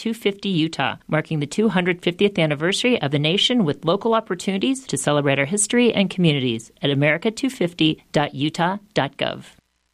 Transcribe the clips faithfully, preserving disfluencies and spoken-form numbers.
two fifty Utah, marking the two hundred fiftieth anniversary of the nation with local opportunities to celebrate our history and communities at america two fifty dot utah dot gov.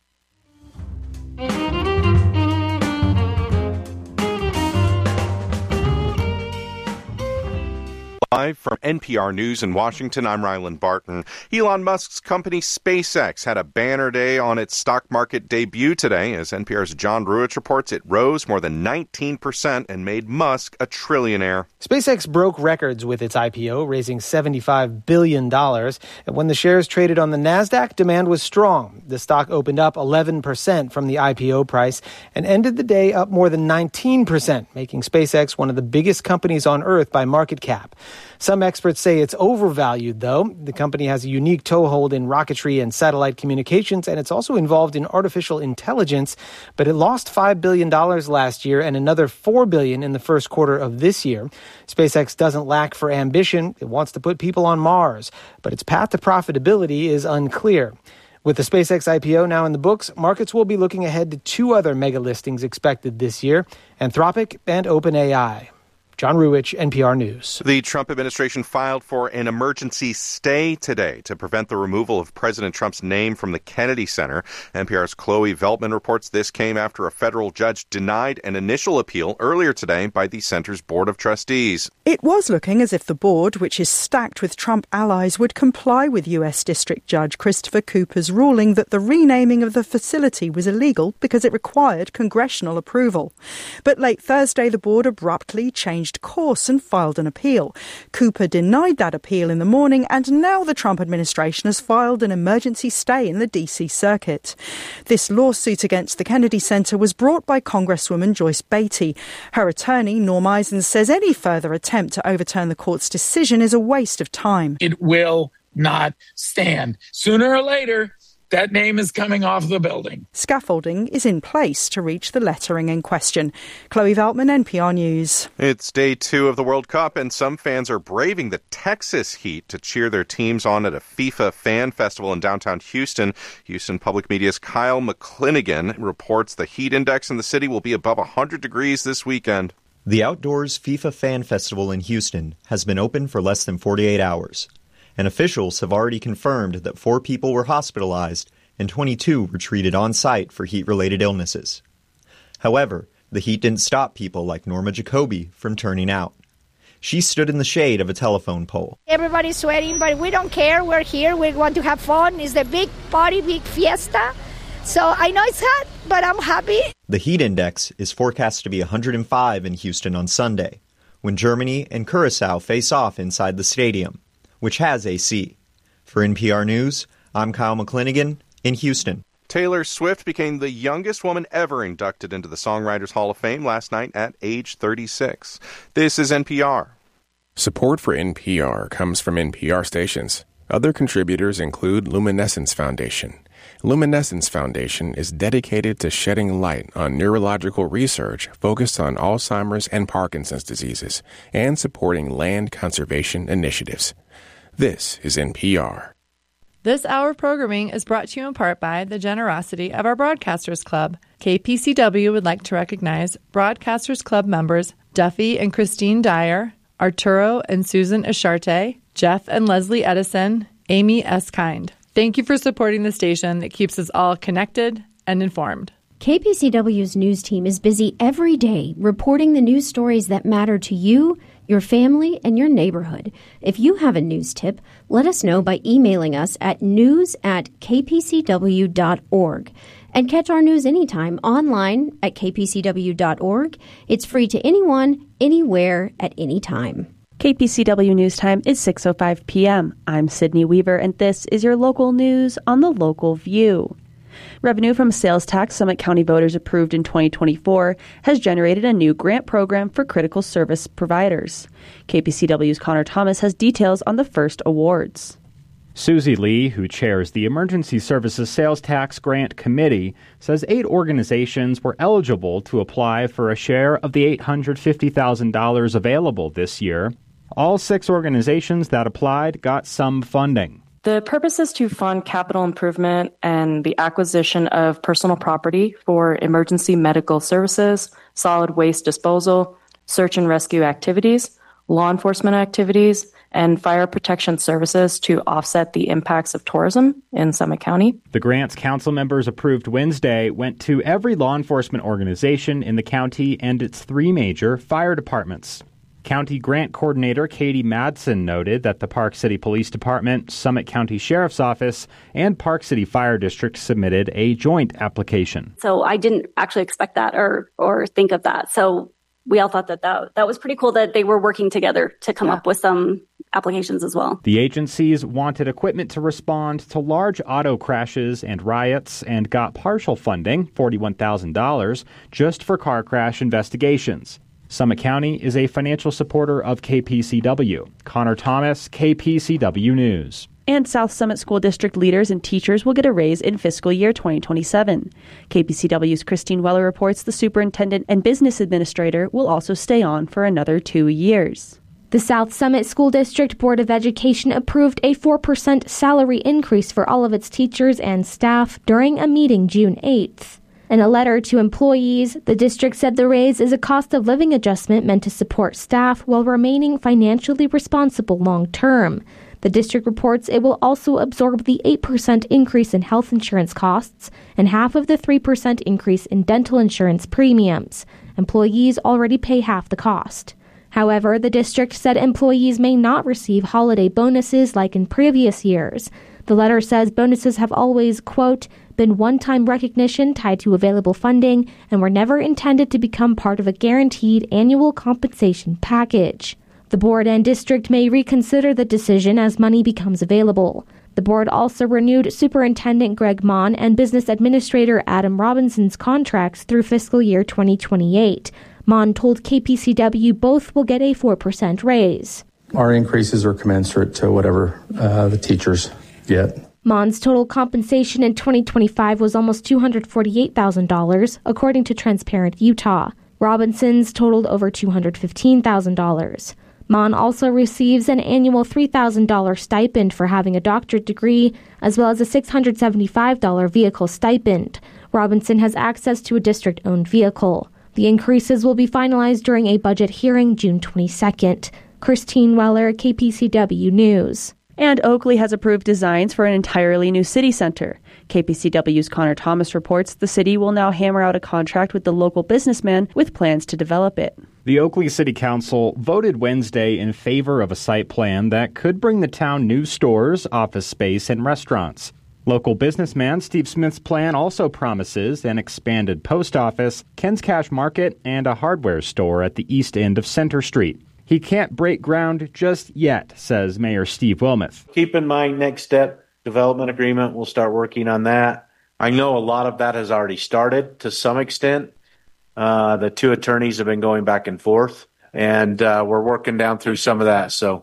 Live from N P R News in Washington, I'm Ryland Barton. Elon Musk's company SpaceX had a banner day on its stock market debut today. As N P R's John Ruwitch reports, it rose more than nineteen percent and made Musk a trillionaire. SpaceX broke records with its I P O, raising seventy-five billion dollars. And when the shares traded on the NASDAQ, demand was strong. The stock opened up eleven percent from the I P O price and ended the day up more than nineteen percent, making SpaceX one of the biggest companies on Earth by market cap. Some experts say it's overvalued, though. The company has a unique toehold in rocketry and satellite communications, and it's also involved in artificial intelligence. But it lost five billion dollars last year and another four billion dollars in the first quarter of this year. SpaceX doesn't lack for ambition. It wants to put people on Mars, but its path to profitability is unclear. With the SpaceX I P O now in the books, markets will be looking ahead to two other mega listings expected this year, Anthropic and OpenAI. John Ruwitch, N P R News. The Trump administration filed for an emergency stay today to prevent the removal of President Trump's name from the Kennedy Center. N P R's Chloe Veltman reports this came after a federal judge denied an initial appeal earlier today by the center's Board of Trustees. It was looking as if the board, which is stacked with Trump allies, would comply with U S District Judge Christopher Cooper's ruling that the renaming of the facility was illegal because it required congressional approval. But late Thursday, the board abruptly changed course and filed an appeal. Cooper denied that appeal in the morning, and now the Trump administration has filed an emergency stay in the D C circuit. This lawsuit against the Kennedy Center was brought by Congresswoman Joyce Beatty. Her attorney, Norm Eisen, says any further attempt to overturn the court's decision is a waste of time. It will not stand. Sooner or later, that name is coming off the building. Scaffolding is in place to reach the lettering in question. Chloe Veltman, N P R News. It's day two of the World Cup, and some fans are braving the Texas heat to cheer their teams on at a FIFA fan festival in downtown Houston. Houston Public Media's Kyle McClinigan reports the heat index in the city will be above one hundred degrees this weekend. The Outdoors FIFA Fan Festival in Houston has been open for less than forty-eight hours. And officials have already confirmed that four people were hospitalized and twenty-two were treated on site for heat-related illnesses. However, the heat didn't stop people like Norma Jacoby from turning out. She stood in the shade of a telephone pole. Everybody's sweating, but we don't care. We're here. We want to have fun. It's a big party, big fiesta. So I know it's hot, but I'm happy. The heat index is forecast to be one hundred five in Houston on Sunday, when Germany and Curaçao face off inside the stadium, which has A C. For N P R News, I'm Kyle McClinigan in Houston. Taylor Swift became the youngest woman ever inducted into the Songwriters Hall of Fame last night at age thirty-six. This is N P R. Support for N P R comes from N P R stations. Other contributors include Luminescence Foundation. Luminescence Foundation is dedicated to shedding light on neurological research focused on Alzheimer's and Parkinson's diseases and supporting land conservation initiatives. This is N P R. This hour of programming is brought to you in part by the generosity of our Broadcasters Club. K P C W would like to recognize Broadcasters Club members Duffy and Christine Dyer, Arturo and Susan Asharte, Jeff and Leslie Edison, Amy S. Kind. Thank you for supporting the station that keeps us all connected and informed. K P C W's news team is busy every day reporting the news stories that matter to you, your family, and your neighborhood. If you have a news tip, let us know by emailing us at news at k p c w dot org. And catch our news anytime online at k p c w dot org. It's free to anyone, anywhere, at any time. K P C W News Time is six oh five p.m. I'm Sydney Weaver, and this is your local news on the Local View. Revenue from sales tax Summit County voters approved in twenty twenty-four has generated a new grant program for critical service providers. K P C W's Connor Thomas has details on the first awards. Susie Lee, who chairs the Emergency Services Sales Tax Grant Committee, says eight organizations were eligible to apply for a share of the eight hundred fifty thousand dollars available this year. All six organizations that applied got some funding. The purpose is to fund capital improvement and the acquisition of personal property for emergency medical services, solid waste disposal, search and rescue activities, law enforcement activities, and fire protection services to offset the impacts of tourism in Summit County. The grants council members approved Wednesday went to every law enforcement organization in the county and its three major fire departments. County Grant Coordinator Katie Madsen noted that the Park City Police Department, Summit County Sheriff's Office, and Park City Fire District submitted a joint application. So I didn't actually expect that or or think of that. So we all thought that that, that was pretty cool that they were working together to come yeah. up with some applications as well. The agencies wanted equipment to respond to large auto crashes and riots and got partial funding, forty-one thousand dollars, just for car crash investigations. Summit County is a financial supporter of K P C W. Connor Thomas, K P C W News. And South Summit School District leaders and teachers will get a raise in fiscal year twenty twenty-seven. K P C W's Christine Weller reports the superintendent and business administrator will also stay on for another two years. The South Summit School District Board of Education approved a four percent salary increase for all of its teachers and staff during a meeting June eighth. In a letter to employees, the district said the raise is a cost of living adjustment meant to support staff while remaining financially responsible long term. The district reports it will also absorb the eight percent increase in health insurance costs and half of the three percent increase in dental insurance premiums. Employees already pay half the cost. However, the district said employees may not receive holiday bonuses like in previous years. The letter says bonuses have always, quote, been one-time recognition tied to available funding and were never intended to become part of a guaranteed annual compensation package. The board and district may reconsider the decision as money becomes available. The board also renewed Superintendent Greg Mon and Business Administrator Adam Robinson's contracts through fiscal year twenty twenty-eight. Mon told K P C W both will get a four percent raise. Our increases are commensurate to whatever uh, the teachers get. Mon's total compensation in twenty twenty-five was almost two hundred forty-eight thousand dollars, according to Transparent Utah. Robinson's totaled over two hundred fifteen thousand dollars. Mon also receives an annual three thousand dollars stipend for having a doctorate degree, as well as a six hundred seventy-five dollars vehicle stipend. Robinson has access to a district-owned vehicle. The increases will be finalized during a budget hearing June twenty-second. Christine Weller, K P C W News. And Oakley has approved designs for an entirely new city center. K P C W's Connor Thomas reports the city will now hammer out a contract with the local businessman with plans to develop it. The Oakley City Council voted Wednesday in favor of a site plan that could bring the town new stores, office space, and restaurants. Local businessman Steve Smith's plan also promises an expanded post office, Ken's Cash Market, and a hardware store at the east end of Center Street. He can't break ground just yet, says Mayor Steve Wilmoth. Keep in mind, next step, development agreement, we'll start working on that. I know a lot of that has already started to some extent. Uh, the two attorneys have been going back and forth, and uh, we're working down through some of that. So,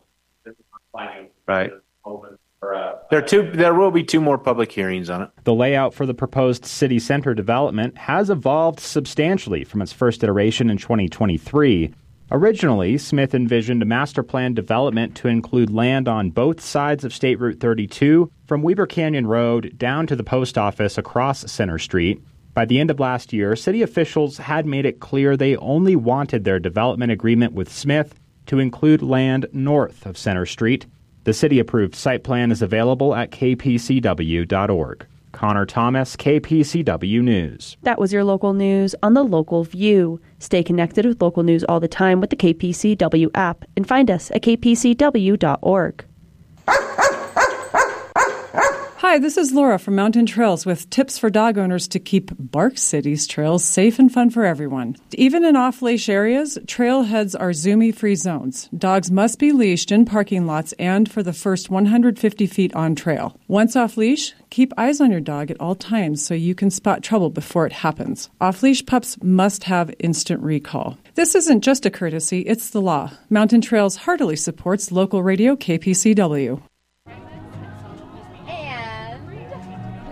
right. There, are two, there will be two more public hearings on it. The layout for the proposed city center development has evolved substantially from its first iteration in twenty twenty-three. Originally, Smith envisioned a master plan development to include land on both sides of State Route thirty-two, from Weber Canyon Road down to the post office across Center Street. By the end of last year, city officials had made it clear they only wanted their development agreement with Smith to include land north of Center Street. The city-approved site plan is available at k p c w dot org. Connor Thomas, K P C W News. That was your local news on the Local View. Stay connected with local news all the time with the K P C W app and find us at k p c w dot org. Hi, this is Laura from Mountain Trails with tips for dog owners to keep Bark City's trails safe and fun for everyone. Even in off-leash areas, trailheads are Zumi-free zones. Dogs must be leashed in parking lots and for the first one hundred fifty feet on trail. Once off-leash, keep eyes on your dog at all times so you can spot trouble before it happens. Off-leash pups must have instant recall. This isn't just a courtesy, it's the law. Mountain Trails heartily supports local radio K P C W.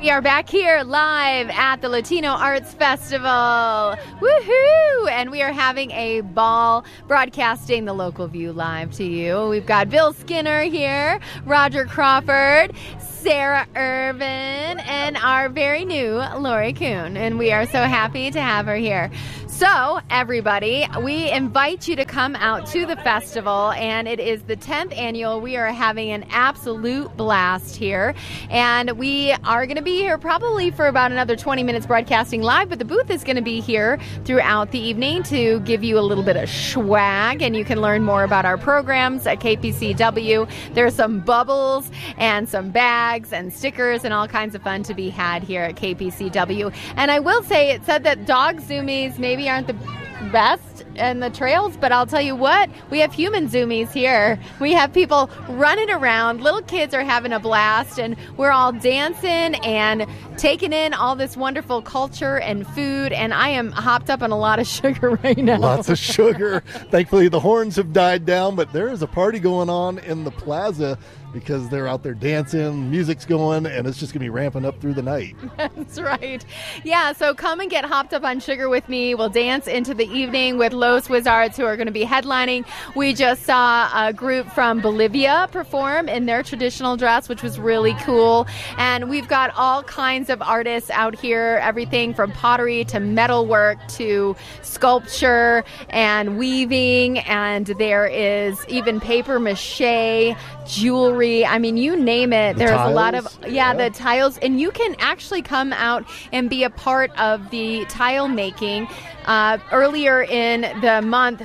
We are back here live at the Latino Arts Festival. Woohoo! And we are having a ball broadcasting the Local View live to you. We've got Bill Skinner here, Roger Crawford, Sarah Irvin, and our very new Lori Kuhn. And we are so happy to have her here. So, everybody, we invite you to come out to the festival, and it is the tenth annual. We are having an absolute blast here, and we are going to be here probably for about another twenty minutes broadcasting live, but the booth is going to be here throughout the evening to give you a little bit of swag, and you can learn more about our programs at K P C W. There's some bubbles and some bags and stickers and all kinds of fun to be had here at K P C W. And I will say, it said that dog zoomies maybe aren't the best in the trails, but I'll tell you what, we have human zoomies here. We have people running around, little kids are having a blast, and we're all dancing and taking in all this wonderful culture and food, and I am hopped up on a lot of sugar right now. Lots of sugar. Thankfully the horns have died down, but there is a party going on in the plaza because they're out there dancing, music's going, and it's just going to be ramping up through the night. That's right. Yeah, so come and get hopped up on sugar with me. We'll dance into the evening with Los Wizards, who are going to be headlining. We just saw a group from Bolivia perform in their traditional dress, which was really cool. And we've got all kinds of artists out here, everything from pottery to metalwork to sculpture and weaving. And there is even paper mache, jewelry. I mean, you name it. The There's tiles? a lot of, yeah, yeah, the tiles. And you can actually come out and be a part of the tile making. Uh, earlier in the month,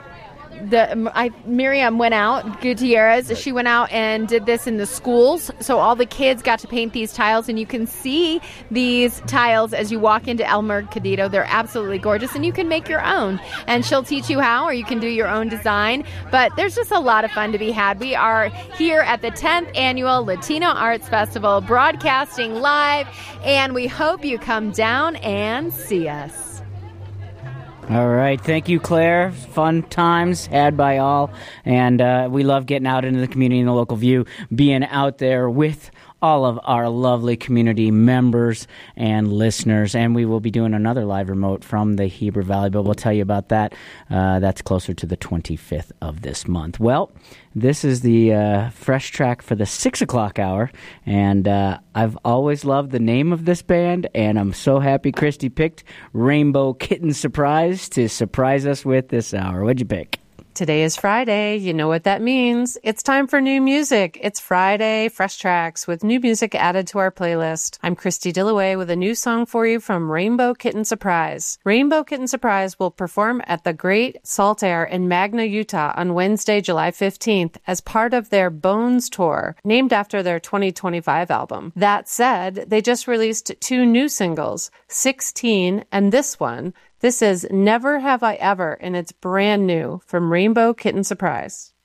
the I, Miriam went out, Gutierrez, she went out and did this in the schools. So all the kids got to paint these tiles, and you can see these tiles as you walk into El Mercadito. They're absolutely gorgeous, and you can make your own. And she'll teach you how, or you can do your own design. But there's just a lot of fun to be had. We are here at the tenth Annual Latino Arts Festival, broadcasting live, and we hope you come down and see us. All right. Thank you, Claire. Fun times had by all. And uh, we love getting out into the community and the local view, being out there with all of our lovely community members and listeners. And we will be doing another live remote from the Heber Valley, but we'll tell you about that. Uh, that's closer to the twenty-fifth of this month. Well, this is the uh, fresh track for the six o'clock hour, and uh, I've always loved the name of this band, and I'm so happy Christy picked Rainbow Kitten Surprise to surprise us with this hour. What'd you pick? Today is Friday. You know what that means. It's time for new music. It's Friday, fresh tracks with new music added to our playlist. I'm Christy Dillaway with a new song for you from Rainbow Kitten Surprise. Rainbow Kitten Surprise will perform at the Great Salt Air in Magna, Utah on Wednesday, July fifteenth as part of their Bones Tour, named after their twenty twenty-five album. That said, they just released two new singles, sixteen and this one. This is Never Have I Ever, and it's brand new from Rainbow Kitten Surprise.